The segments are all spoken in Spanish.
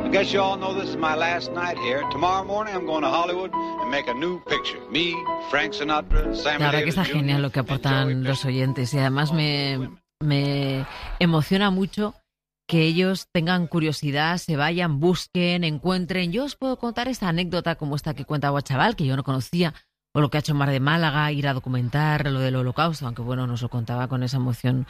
I guess you all know this is my last night here. Tomorrow morning I'm going to Hollywood and make a new picture. Me, Frank Sinatra, Sammy La verdad Davis que está Jr., genial lo que aportan los oyentes y además me emociona mucho que ellos tengan curiosidad, se vayan, busquen, encuentren. Yo os puedo contar esta anécdota como esta que cuenta Guachaval, que yo no conocía, o lo que ha hecho Mar de Málaga, ir a documentar lo del Holocausto, aunque bueno, nos lo contaba con esa emoción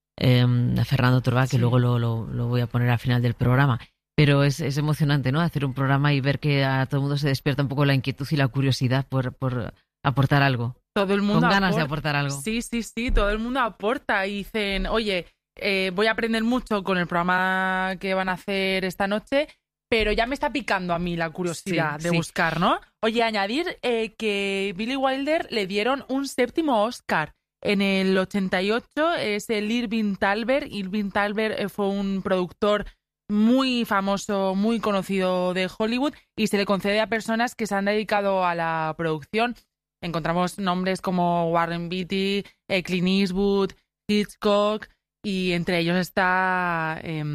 Fernando Trueba, que luego lo voy a poner al final del programa. Pero es emocionante, ¿no? Hacer un programa y ver que a todo el mundo se despierta un poco la inquietud y la curiosidad por aportar algo. Todo el mundo con ganas de aportar algo. Sí, todo el mundo aporta y dicen, oye, voy a aprender mucho con el programa que van a hacer esta noche, pero ya me está picando a mí la curiosidad de buscar, ¿no? Oye, añadir que Billy Wilder le dieron un 7º Oscar. En el 88 es el Irving Thalberg. Irving Thalberg fue un productor muy famoso, muy conocido de Hollywood y se le concede a personas que se han dedicado a la producción. Encontramos nombres como Warren Beatty, Clint Eastwood, Hitchcock y entre ellos está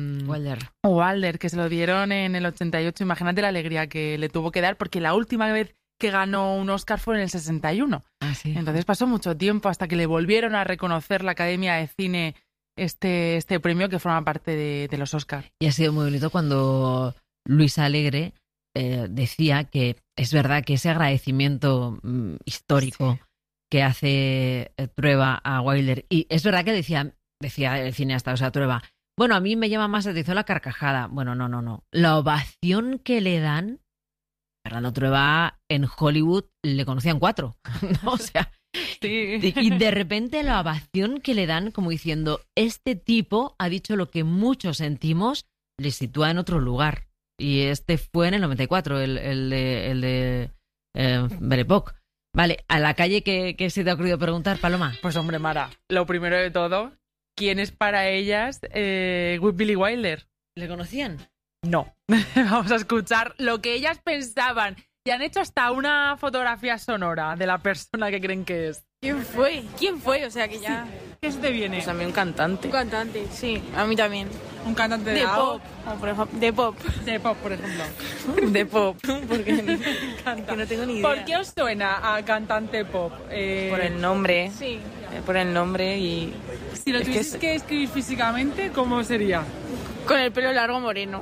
Wilder, que se lo dieron en el 88. Imagínate la alegría que le tuvo que dar porque la última vez que ganó un Oscar fue en el 61. Ah, sí. Entonces pasó mucho tiempo hasta que le volvieron a reconocer la Academia de Cine este premio que forma parte de los Oscars. Y ha sido muy bonito cuando Luis Alegre decía que es verdad que ese agradecimiento histórico que hace Trueba a Wilder, y es verdad que decía el cineasta, o sea, Trueba, bueno, a mí me llama más la atención la carcajada. Bueno, no. La ovación que le dan, Fernando Trueba en Hollywood le conocían 4, ¿no? O sea, y de repente la ovación que le dan como diciendo, este tipo ha dicho lo que muchos sentimos, le sitúa en otro lugar. Y este fue en el 94, el de Belle Époque. Vale, a la calle que se te ha ocurrido preguntar, Paloma. Pues hombre, Mara, lo primero de todo, ¿quién es para ellas Billy Wilder? ¿Le conocían? No. Vamos a escuchar lo que ellas pensaban. Y han hecho hasta una fotografía sonora de la persona que creen que es. ¿Quién fue? O sea, que ya... Sí. ¿Qué se te viene? Pues a mí un cantante. Un cantante, sí. A mí también. ¿Un cantante de pop? Por ejemplo, de pop. De pop, por ejemplo. De pop. Porque me encanta. Que no tengo ni idea. ¿Por qué os suena a cantante pop? Por el nombre. Sí. Por el nombre y... Si lo tuvieses que escribir físicamente, ¿cómo sería? Con el pelo largo moreno.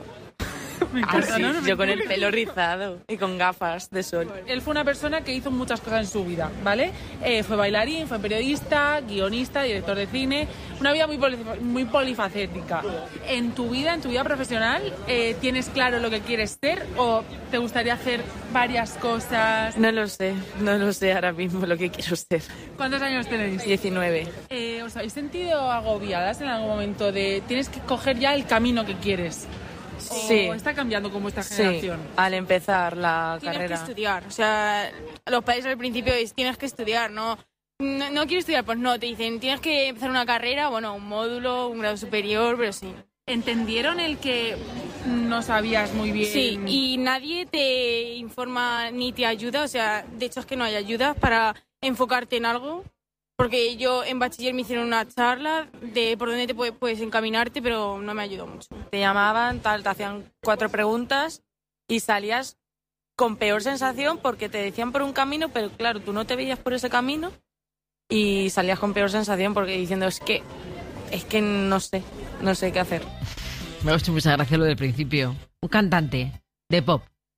Me encanta, sí, ¿no? yo con el pelo rizado y con gafas de sol. Él fue una persona que hizo muchas cosas en su vida, ¿vale? Fue bailarín, fue periodista, guionista, director de cine. Una vida muy polifacética. En tu vida profesional, ¿tienes claro lo que quieres ser o te gustaría hacer varias cosas? No lo sé ahora mismo lo que quiero ser. ¿Cuántos años tenéis? 19. ¿Os habéis sentido agobiadas en algún momento de tienes que coger ya el camino que quieres? Sí. ¿O está cambiando como esta generación? Sí, al empezar la tienes carrera. Tienes que estudiar. O sea, los padres al principio es tienes que estudiar, no quiero estudiar, pues no, te dicen tienes que empezar una carrera, bueno, un módulo, un grado superior, pero sí. ¿Entendieron el que no sabías muy bien? Sí, y nadie te informa ni te ayuda, o sea, de hecho es que no hay ayuda para enfocarte en algo. Porque yo en bachiller me hicieron una charla de por dónde te puedes encaminarte, pero no me ayudó mucho. Te llamaban, te hacían 4 preguntas y salías con peor sensación porque te decían por un camino, pero claro, tú no te veías por ese camino y salías con peor sensación porque diciendo es que no sé qué hacer. Me ha hecho mucha gracia lo del principio. Un cantante de pop.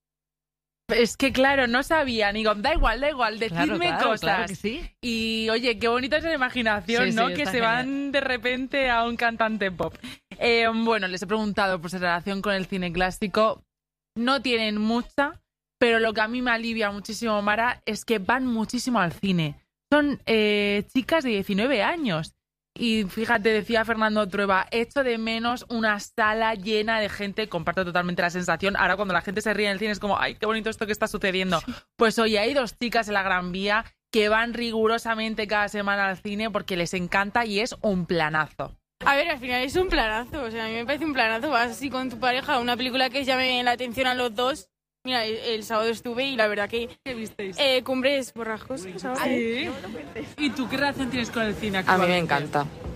Es que claro, no sabían, digo, da igual, decidme cosas. Claro que sí. Y oye, qué bonita es la imaginación, sí, ¿no? sí, Que se genial. van de repente a un cantante pop. Bueno, les he preguntado por su relación con el cine clásico. No tienen mucha, pero lo que a mí me alivia muchísimo, Mara, es que van muchísimo al cine. Son chicas de 19 años. Y fíjate, decía Fernando Trueba, echo de menos una sala llena de gente. Comparto totalmente la sensación. Ahora cuando la gente se ríe en el cine es como, ay, qué bonito esto que está sucediendo. Pues oye, hay 2 chicas en la Gran Vía que van rigurosamente cada semana al cine porque les encanta y es un planazo. A ver, al final es un planazo, o sea, a mí me parece un planazo. Vas así con tu pareja, una película que llame la atención a los dos. Mira, el sábado estuve y la verdad que... ¿Qué visteis? Cumbres Borrascosas. ¿Sí? ¿Y tú qué relación tienes con el cine A actualmente? mí me encanta.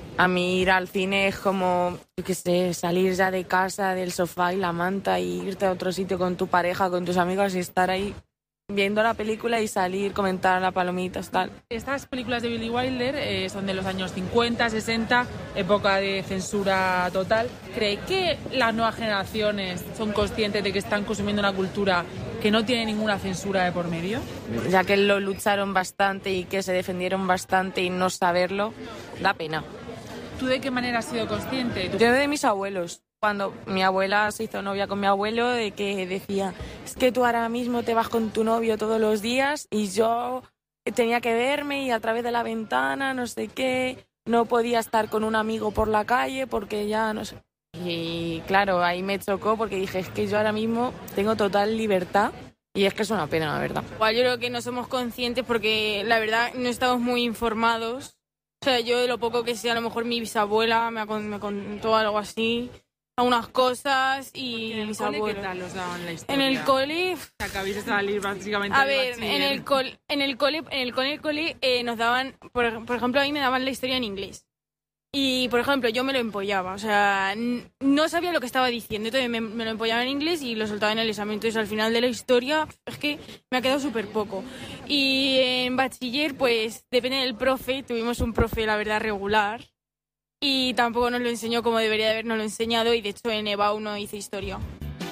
A mí ir al cine es como, yo qué sé, salir ya de casa, del sofá y la manta y irte a otro sitio con tu pareja, con tus amigos y estar ahí viendo la película y salir, comentar las palomitas, tal. Estas películas de Billy Wilder son de los años 50, 60, época de censura total. ¿Cree que las nuevas generaciones son conscientes de que están consumiendo una cultura que no tiene ninguna censura de por medio? Ya que lo lucharon bastante y que se defendieron bastante y no saberlo, da pena. ¿Tú de qué manera has sido consciente? Yo de mis abuelos. Cuando mi abuela se hizo novia con mi abuelo, de que decía, es que tú ahora mismo te vas con tu novio todos los días y yo tenía que verme y a través de la ventana, no sé qué, no podía estar con un amigo por la calle porque ya no sé. Y claro, ahí me chocó porque dije, es que yo ahora mismo tengo total libertad y es que es una pena, la verdad. Igual yo creo que no somos conscientes porque la verdad no estamos muy informados. O sea, yo de lo poco que sé, a lo mejor mi bisabuela me contó algo así, algunas cosas y ¿En el mis cole abuelos. qué tal os daban la historia? En el cole, Acabáis de salir básicamente a del ver, bachiller. en el cole nos daban, por ejemplo, a mí me daban la historia en inglés. Y, por ejemplo, yo me lo empollaba, o sea, no sabía lo que estaba diciendo, entonces me lo empollaba en inglés y lo soltaba en el examen. Entonces, al final de la historia, es que me ha quedado súper poco. Y en bachiller, pues, depende del profe, tuvimos un profe, la verdad, regular, y tampoco nos lo enseñó como debería de habernos lo enseñado, y de hecho en EBAU no hice historia.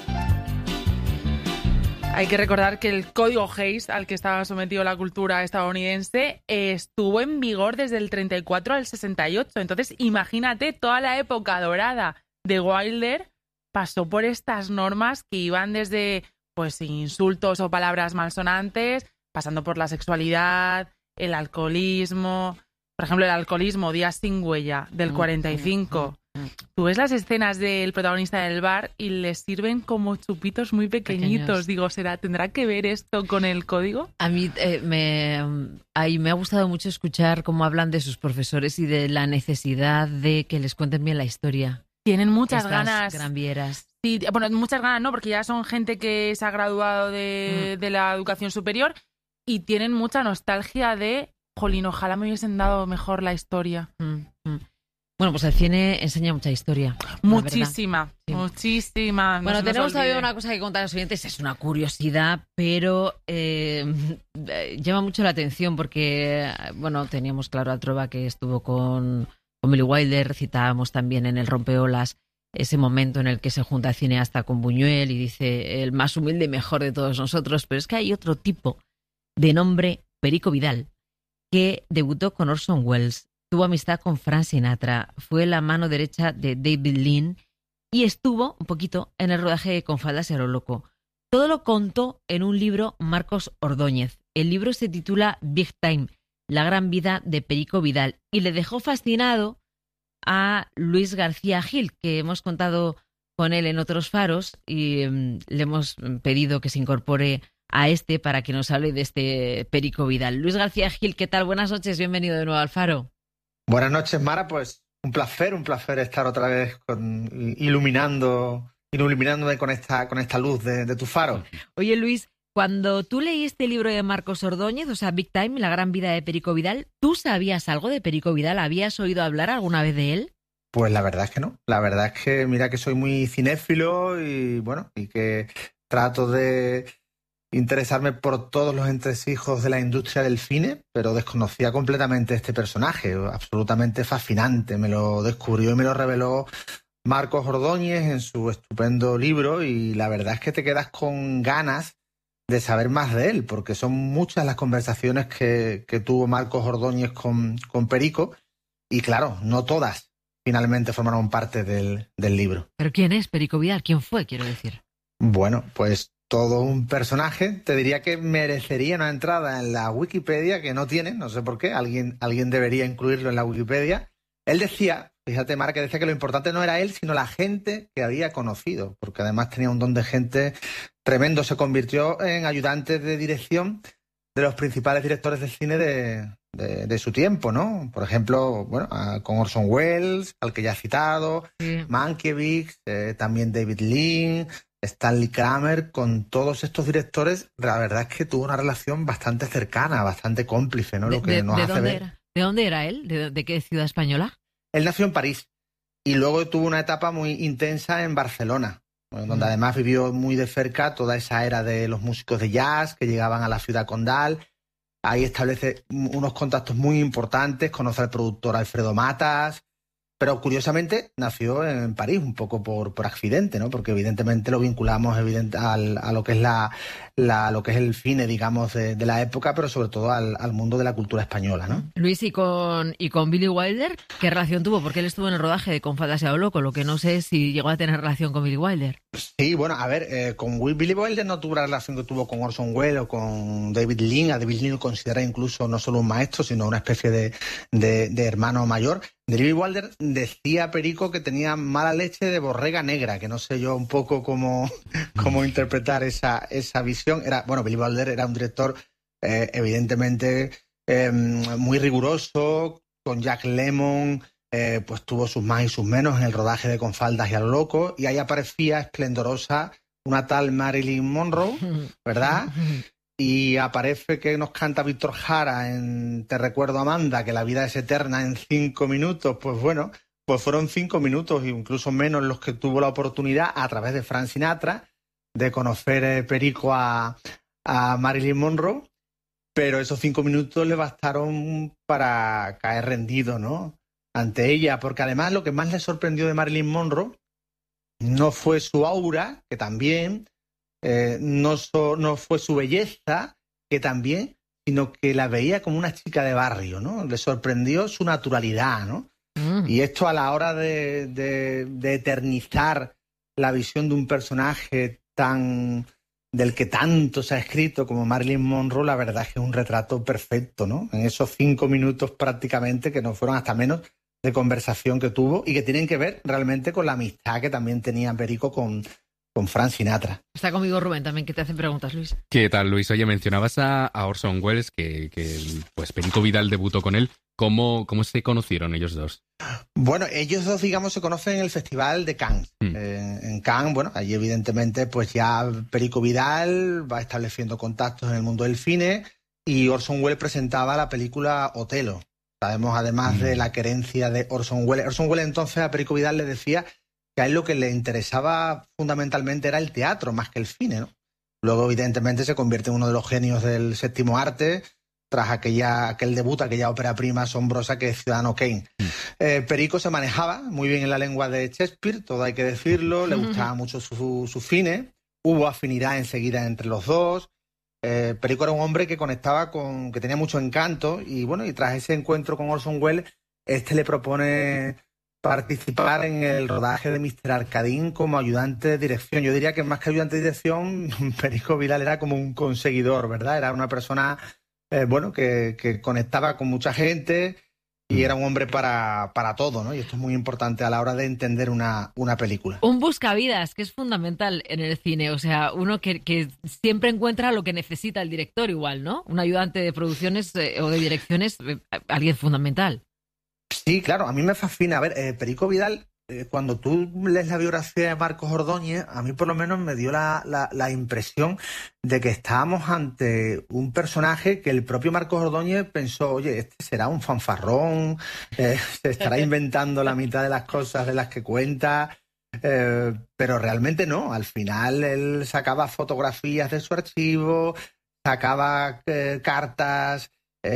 Hay que recordar que el código Hays, al que estaba sometido la cultura estadounidense, estuvo en vigor desde el 34 al 68. Entonces, imagínate, toda la época dorada de Wilder pasó por estas normas que iban desde pues insultos o palabras malsonantes, pasando por la sexualidad, el alcoholismo. Por ejemplo, el alcoholismo, Días sin huella, del 45. Tú ves las escenas del protagonista del bar y les sirven como chupitos muy pequeñitos. Digo, ¿tendrá que ver esto con el código? A mí me ha gustado mucho escuchar cómo hablan de sus profesores y de la necesidad de que les cuenten bien la historia. Tienen muchas Estas ganas. Granvieras. Sí, bueno, muchas ganas no, porque ya son gente que se ha graduado de la educación superior y tienen mucha nostalgia de, jolín, ojalá me hubiesen dado mejor la historia. Bueno, pues el cine enseña mucha historia. Muchísima, sí. Muchísima. Bueno, tenemos todavía una cosa que contar a los oyentes, es una curiosidad, pero llama mucho la atención porque, bueno, teníamos claro a Trueba que estuvo con Billy Wilder, citábamos también en El Rompeolas ese momento en el que se junta cineasta con Buñuel y dice el más humilde y mejor de todos nosotros, pero es que hay otro tipo de nombre, Perico Vidal, que debutó con Orson Welles. Tuvo amistad con Frank Sinatra, fue la mano derecha de David Lean y estuvo un poquito en el rodaje de Con faldas a lo loco. Todo lo contó en un libro Marcos Ordóñez. El libro se titula Big Time, la gran vida de Perico Vidal, y le dejó fascinado a Luis García Gil, que hemos contado con él en otros faros y le hemos pedido que se incorpore a para que nos hable de este Perico Vidal. Luis García Gil, ¿qué tal? Buenas noches, bienvenido de nuevo al Faro. Buenas noches, Mara. Pues un placer estar otra vez iluminándome con esta luz de tu faro. Oye, Luis, cuando tú leíste el libro de Marcos Ordóñez, o sea, Big Time, la gran vida de Perico Vidal, ¿tú sabías algo de Perico Vidal? ¿Habías oído hablar alguna vez de él? Pues la verdad es que no. La verdad es que mira que soy muy cinéfilo y que trato de interesarme por todos los entresijos de la industria del cine, pero desconocía completamente este personaje, absolutamente fascinante. Me lo descubrió y me lo reveló Marcos Ordóñez en su estupendo libro y la verdad es que te quedas con ganas de saber más de él, porque son muchas las conversaciones que tuvo Marcos Ordóñez con Perico y claro, no todas finalmente formaron parte del libro. ¿Pero quién es Perico Vidal? ¿Quién fue, quiero decir? Bueno, pues todo un personaje. Te diría que merecería una entrada en la Wikipedia, que no tiene, no sé por qué, alguien debería incluirlo en la Wikipedia. Él decía, fíjate, Mara, que decía que lo importante no era él, sino la gente que había conocido, porque además tenía un don de gente tremendo. Se convirtió en ayudante de dirección de los principales directores de cine de su tiempo, ¿no? Por ejemplo, bueno, con Orson Welles, al que ya he citado, sí. Mankiewicz, también David Lean, Stanley Kramer. Con todos estos directores, la verdad es que tuvo una relación bastante cercana, bastante cómplice, ¿no? Lo que nos hace ver. ¿De dónde era él? ¿De qué ciudad española? Él nació en París y luego tuvo una etapa muy intensa en Barcelona, donde además vivió muy de cerca toda esa era de los músicos de jazz que llegaban a la ciudad condal. Ahí establece unos contactos muy importantes, conoce al productor Alfredo Matas, pero curiosamente nació en París, un poco por accidente, ¿no? Porque evidentemente lo vinculamos a lo que es lo que es el cine, digamos, de la época, pero sobre todo al mundo de la cultura española, ¿no? Luis, y con Billy Wilder, ¿qué relación tuvo? Porque él estuvo en el rodaje de Con Faldas y a lo loco, lo que no sé es si llegó a tener relación con Billy Wilder. Sí, bueno, a ver, con Billy Wilder no tuvo la relación que tuvo con Orson Welles o con David Lean. A David Lean lo considera incluso no solo un maestro, sino una especie de hermano mayor. Billy Wilder decía Perico que tenía mala leche de borrega negra, que no sé yo un poco cómo interpretar esa visión. Billy Wilder era un director evidentemente muy riguroso, con Jack Lemmon, pues tuvo sus más y sus menos en el rodaje de Con Faldas y a lo loco, y ahí aparecía esplendorosa una tal Marilyn Monroe, ¿verdad? Y aparece que nos canta Víctor Jara en Te recuerdo, Amanda, que la vida es eterna en 5 minutos. Pues bueno, pues fueron 5 minutos, incluso menos los que tuvo la oportunidad a través de Frank Sinatra de conocer Perico a Marilyn Monroe, pero esos 5 minutos le bastaron para caer rendido, ¿no?, ante ella, porque además lo que más le sorprendió de Marilyn Monroe no fue su aura, que también, no fue su belleza, que también, sino que la veía como una chica de barrio, ¿no? Le sorprendió su naturalidad, ¿no? Y esto a la hora de eternizar la visión de un personaje del que tanto se ha escrito como Marilyn Monroe, la verdad es que es un retrato perfecto, ¿no? En esos 5 minutos prácticamente, que no fueron hasta menos, de conversación que tuvo y que tienen que ver realmente con la amistad que también tenía Perico con Frank Sinatra. Está conmigo Rubén también, que te hace preguntas, Luis. ¿Qué tal, Luis? Oye, mencionabas a Orson Welles, que pues Perico Vidal debutó con él. ¿Cómo se conocieron ellos dos? Bueno, ellos dos, digamos, se conocen en el Festival de Cannes. En Cannes, bueno, allí evidentemente pues ya Perico Vidal va estableciendo contactos en el mundo del cine y Orson Welles presentaba la película Otelo. Sabemos además de la querencia de Orson Welles. Orson Welles entonces a Perico Vidal le decía que a él lo que le interesaba fundamentalmente era el teatro más que el cine, ¿no? Luego evidentemente se convierte en uno de los genios del séptimo arte tras aquel debut, aquella ópera prima asombrosa que es Ciudadano Kane. Perico se manejaba muy bien en la lengua de Shakespeare, todo hay que decirlo, le gustaba mucho su cine, hubo afinidad enseguida entre los dos. Perico era un hombre que conectaba que tenía mucho encanto y bueno, y tras ese encuentro con Orson Welles, le propone participar en el rodaje de Mr. Arcadín como ayudante de dirección. Yo diría que más que ayudante de dirección, Perico Vidal era como un conseguidor, ¿verdad? Era una persona que conectaba con mucha gente y era un hombre para todo, ¿no? Y esto es muy importante a la hora de entender una película. Un buscavidas, que es fundamental en el cine. O sea, uno que siempre encuentra lo que necesita el director igual, ¿no? Un ayudante de producciones o de direcciones, alguien fundamental. Sí, claro, a mí me fascina. A ver, Perico Vidal, cuando tú lees la biografía de Marcos Ordóñez, a mí por lo menos me dio la impresión de que estábamos ante un personaje que el propio Marcos Ordóñez pensó, oye, este será un fanfarrón, se estará inventando la mitad de las cosas de las que cuenta, pero realmente no. Al final él sacaba fotografías de su archivo, sacaba cartas,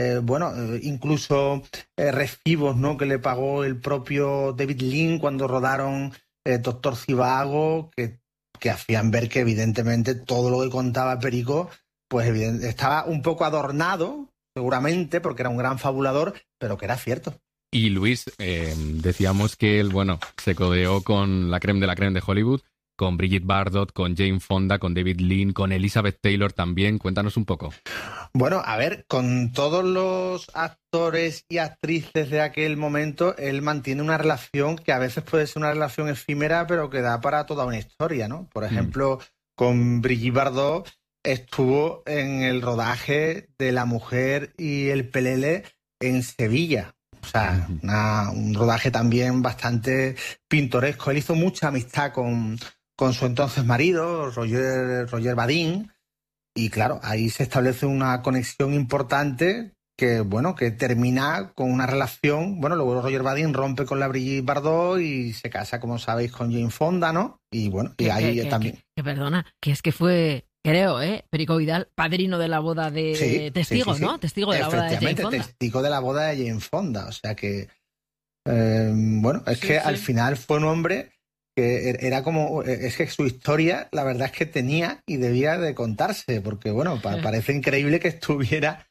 incluso recibos, ¿no?, que le pagó el propio David Lean cuando rodaron Doctor Zhivago, que hacían ver que evidentemente todo lo que contaba Perico pues estaba un poco adornado, seguramente, porque era un gran fabulador, pero que era cierto. Y Luis, decíamos que él, se codeó con la crème de Hollywood, con Brigitte Bardot, con Jane Fonda, con David Lean, con Elizabeth Taylor también. Cuéntanos un poco. Bueno, a ver, con todos los actores y actrices de aquel momento, él mantiene una relación que a veces puede ser una relación efímera, pero que da para toda una historia, ¿no? Por ejemplo, con Brigitte Bardot estuvo en el rodaje de La Mujer y el Pelele en Sevilla. O sea, un rodaje también bastante pintoresco. Él hizo mucha amistad con su entonces marido, Roger Vadim, y claro, ahí se establece una conexión importante que termina con una relación. Bueno, luego Roger Vadim rompe con la Brigitte Bardot y se casa, como sabéis, con Jane Fonda, ¿no? Y bueno, y ahí también. Perdona, que es que fue, creo, Perico Vidal, padrino de la boda de Testigo, ¿no? Testigo de la boda de Jane Fonda. Testigo de la boda de Jane Fonda. O sea que, bueno, es que al final fue un hombre que era como, es que su historia, la verdad es que tenía y debía de contarse, porque bueno, parece increíble que estuviera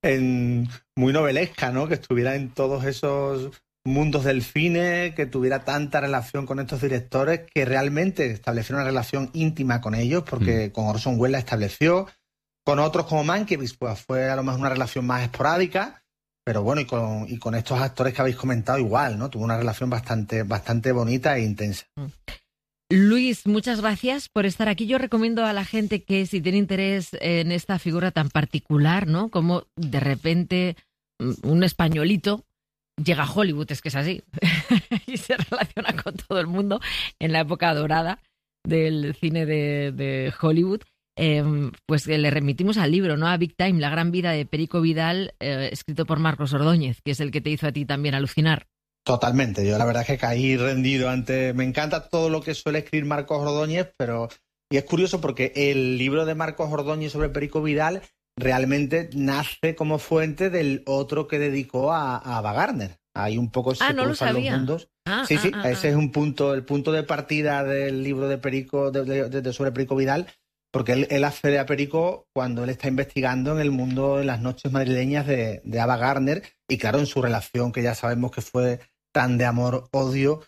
muy novelesca, ¿no? Que estuviera en todos esos mundos del cine, que tuviera tanta relación con estos directores, que realmente establecieron una relación íntima con ellos, porque con Orson Welles la estableció, con otros como Mankiewicz, pues fue a lo mejor una relación más esporádica. Pero bueno, y con estos actores que habéis comentado igual, ¿no? Tuvo una relación bastante bonita e intensa. Luis, muchas gracias por estar aquí. Yo recomiendo a la gente que si tiene interés en esta figura tan particular, ¿no? Como de repente un españolito llega a Hollywood, es que es así, y se relaciona con todo el mundo en la época dorada del cine de Hollywood. Pues le remitimos al libro, ¿no? A Big Time, la gran vida de Perico Vidal, escrito por Marcos Ordóñez, que es el que te hizo a ti también alucinar. Totalmente, yo la verdad es que caí rendido ante... Me encanta todo lo que suele escribir Marcos Ordóñez, y es curioso porque el libro de Marcos Ordóñez sobre Perico Vidal realmente nace como fuente del otro que dedicó a Ava Gardner. Hay un poco se no lo sabía. Los mundos. Ese es un punto, el punto de partida del libro de Perico, sobre Perico Vidal, porque él accede a Perico cuando él está investigando en el mundo, en las noches madrileñas de Ava Gardner, y claro, en su relación, que ya sabemos que fue tan de amor-odio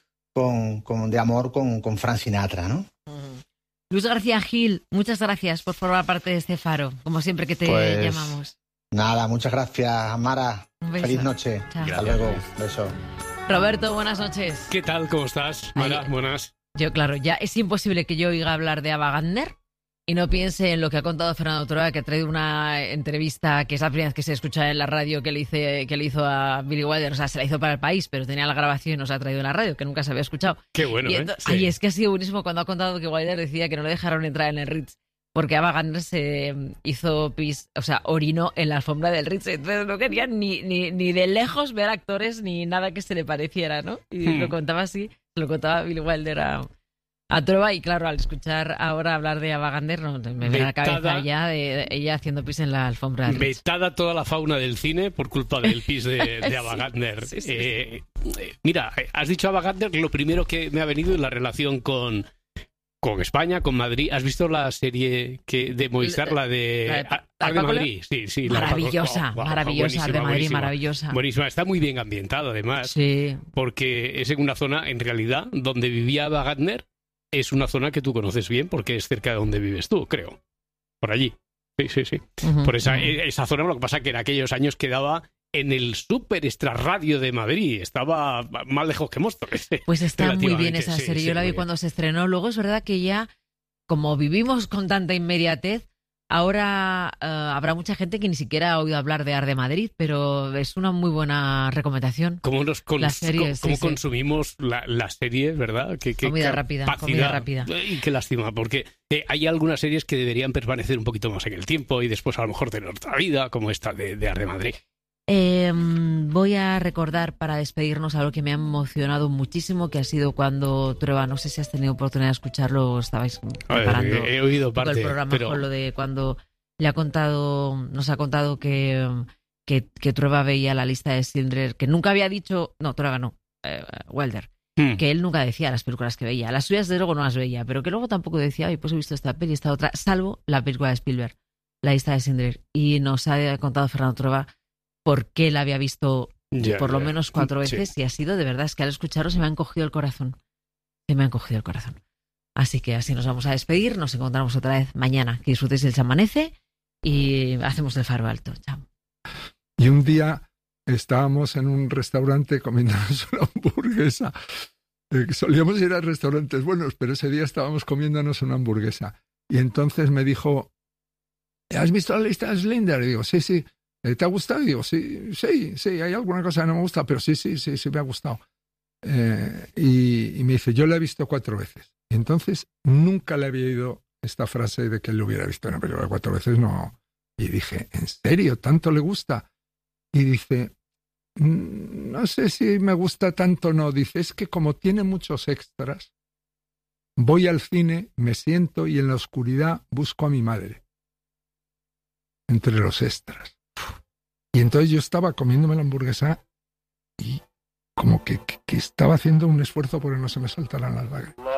con Frank Sinatra, ¿no? Luis García Gil, muchas gracias por formar parte de este faro, como siempre que te llamamos. Nada, muchas gracias, Mara. Feliz noche. Chao. Hasta luego. Beso. Roberto, buenas noches. ¿Qué tal? ¿Cómo estás, Mara? Buenas. Yo, claro, ya es imposible que yo oiga hablar de Ava Gardner y no piense en lo que ha contado Fernando Trueba, que ha traído una entrevista que es la primera vez que se escucha en la radio que le hizo a Billy Wilder. O sea, se la hizo para El País, pero tenía la grabación y nos ha traído en la radio, que nunca se había escuchado. Qué bueno, Ay, es que ha sido buenísimo cuando ha contado que Wilder decía que no le dejaron entrar en el Ritz porque Ava Gardner se hizo pis, o sea, orinó en la alfombra del Ritz. Entonces no querían ni de lejos ver actores ni nada que se le pareciera, ¿no? Y lo contaba así, lo contaba Billy Wilder a Trueba, y claro, al escuchar ahora hablar de Ava Gardner, me viene a la cabeza ya de ella haciendo pis en la alfombra. Vetada toda la fauna del cine por culpa del pis de Ava Gardner. Sí. Mira, has dicho Ava Gardner, lo primero que me ha venido es la relación con España, con Madrid. ¿Has visto la serie de Movistar, la de Ar de Madrid? Sí. Maravillosa, maravillosa, Ar de Madrid, buenísima. Maravillosa. Buenísima, está muy bien ambientada además. Sí. Porque es en una zona, en realidad, donde vivía Ava Gardner. Es una zona que tú conoces bien porque es cerca de donde vives tú, creo. Por allí. Sí. Uh-huh. Por esa zona, lo que pasa que en aquellos años quedaba en el Super Extra Radio de Madrid. Estaba más lejos que Móstoles. Pues está muy bien esa serie. Yo la vi cuando se estrenó. Luego es verdad que ya, como vivimos con tanta inmediatez, ahora habrá mucha gente que ni siquiera ha oído hablar de Ar de Madrid, pero es una muy buena recomendación. ¿Cómo consumimos las series, verdad? Comida rápida. Y qué lástima, porque hay algunas series que deberían permanecer un poquito más en el tiempo y después a lo mejor tener otra vida, como esta de Ar de Madrid. Voy a recordar para despedirnos algo que me ha emocionado muchísimo, que ha sido cuando Trueba, no sé si has tenido oportunidad de escucharlo, estabais preparando he oído parte, el programa, pero... con lo de cuando nos ha contado que Trueba veía la lista de Schindler, que nunca había dicho, no, Trueba no, Wilder, que él nunca decía las películas que veía, las suyas de luego no las veía, pero que luego tampoco decía, pues he visto esta peli, esta otra, salvo la película de Spielberg, la lista de Schindler, y nos ha contado Fernando Trueba por qué la había visto por lo menos 4 veces, y ha sido, de verdad, es que al escucharlo se me ha encogido el corazón. Así que así nos vamos a despedir, nos encontramos otra vez mañana. Que disfrutéis del Chamanece y hacemos el faro alto. Chao. Y un día estábamos en un restaurante comiéndonos una hamburguesa. Solíamos ir a restaurantes buenos, pero ese día estábamos comiéndonos una hamburguesa. Y entonces me dijo, ¿has visto la lista de Schindler? Y digo, sí. ¿Te ha gustado? Y digo, sí, hay alguna cosa que no me gusta, pero sí me ha gustado. Y me dice, yo la he visto 4 veces. Y entonces nunca le había oído esta frase de que él lo hubiera visto una película 4 veces, no. Y dije, ¿en serio? ¿Tanto le gusta? y dice, no sé si me gusta tanto o no. Dice, es que como tiene muchos extras, voy al cine, me siento y en la oscuridad busco a mi madre entre los extras. Y entonces yo estaba comiéndome la hamburguesa y como que estaba haciendo un esfuerzo porque no se me saltaran las lágrimas.